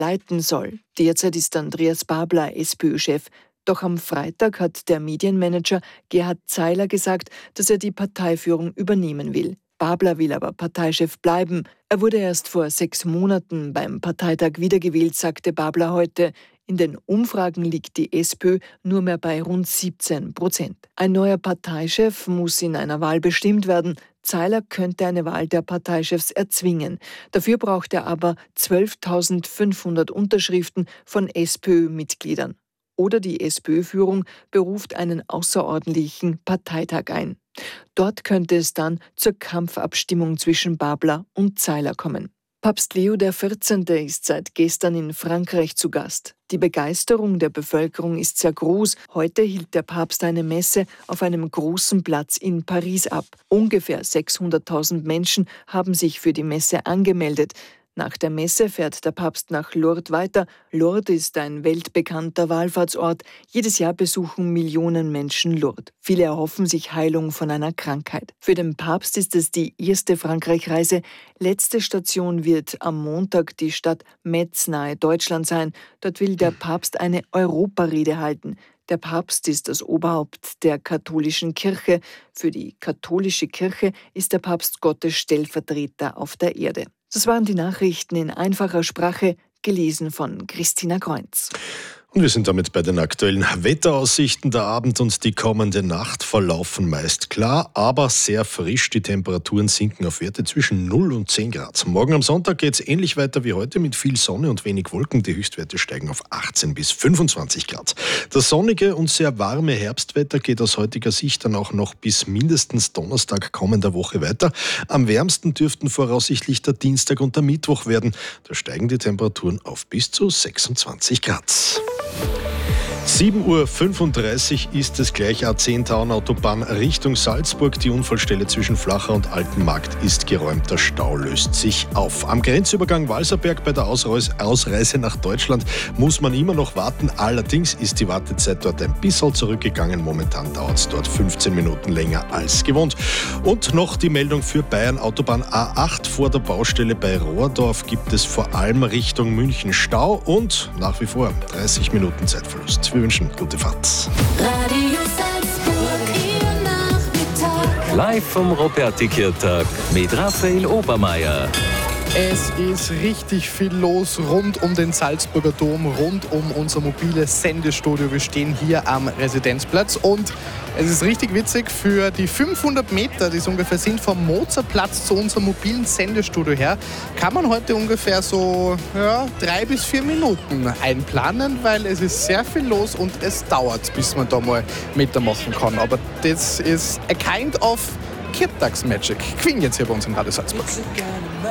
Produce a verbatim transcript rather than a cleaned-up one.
leiten soll. Derzeit ist Andreas Babler SPÖ-Chef. Doch am Freitag hat der Medienmanager Gerhard Zeiler gesagt, dass er die Parteiführung übernehmen will. Babler will aber Parteichef bleiben. Er wurde erst vor sechs Monaten beim Parteitag wiedergewählt, sagte Babler heute. In den Umfragen liegt die SPÖ nur mehr bei rund siebzehn Prozent. Ein neuer Parteichef muss in einer Wahl bestimmt werden. Zeiler könnte eine Wahl der Parteichefs erzwingen. Dafür braucht er aber zwölftausendfünfhundert Unterschriften von SPÖ-Mitgliedern. Oder die SPÖ-Führung beruft einen außerordentlichen Parteitag ein. Dort könnte es dann zur Kampfabstimmung zwischen Babler und Zeiler kommen. Papst Leo der vierzehnte ist seit gestern in Frankreich zu Gast. Die Begeisterung der Bevölkerung ist sehr groß. Heute hielt der Papst eine Messe auf einem großen Platz in Paris ab. Ungefähr sechshunderttausend Menschen haben sich für die Messe angemeldet. Nach der Messe fährt der Papst nach Lourdes weiter. Lourdes ist ein weltbekannter Wallfahrtsort. Jedes Jahr besuchen Millionen Menschen Lourdes. Viele erhoffen sich Heilung von einer Krankheit. Für den Papst ist es die erste Frankreich-Reise. Letzte Station wird am Montag die Stadt Metz nahe Deutschland sein. Dort will der Papst eine Europarede halten. Der Papst ist das Oberhaupt der katholischen Kirche. Für die katholische Kirche ist der Papst Gottes Stellvertreter auf der Erde. Das waren die Nachrichten in einfacher Sprache, gelesen von Christina Kreunz. Und wir sind damit bei den aktuellen Wetteraussichten. Der Abend und die kommende Nacht verlaufen meist klar, aber sehr frisch. Die Temperaturen sinken auf Werte zwischen null und zehn Grad. Morgen am Sonntag geht es ähnlich weiter wie heute mit viel Sonne und wenig Wolken. Die Höchstwerte steigen auf achtzehn bis fünfundzwanzig Grad. Das sonnige und sehr warme Herbstwetter geht aus heutiger Sicht dann auch noch bis mindestens Donnerstag kommender Woche weiter. Am wärmsten dürften voraussichtlich der Dienstag und der Mittwoch werden. Da steigen die Temperaturen auf bis zu sechsundzwanzig Grad. sieben Uhr fünfunddreißig ist es gleich. A zehn Tauern-Autobahn Richtung Salzburg. Die Unfallstelle zwischen Flacher und Altenmarkt ist geräumt. Der Stau löst sich auf. Am Grenzübergang Walserberg bei der Ausreise, Ausreise nach Deutschland muss man immer noch warten. Allerdings ist die Wartezeit dort ein bisschen zurückgegangen. Momentan dauert es dort fünfzehn Minuten länger als gewohnt. Und noch die Meldung für Bayern. Autobahn A acht vor der Baustelle bei Rohrdorf gibt es vor allem Richtung München Stau und nach wie vor dreißig Minuten Zeitverlust. Wir wünschen gute Fahrt. Radio Salzburg, Ihr Nachmittag. Live vom Roberti-Kirtag mit Raphael Obermeier. Es ist richtig viel los rund um den Salzburger Dom, rund um unser mobiles Sendestudio. Wir stehen hier am Residenzplatz und es ist richtig witzig, für die fünfhundert Meter, die es ungefähr sind, vom Mozartplatz zu unserem mobilen Sendestudio her, kann man heute ungefähr so ja, drei bis vier Minuten einplanen, weil es ist sehr viel los und es dauert, bis man da mal Meter machen kann. Aber das ist a kind of Kirtagsmagic. Queen jetzt hier bei uns im Radio Salzburg.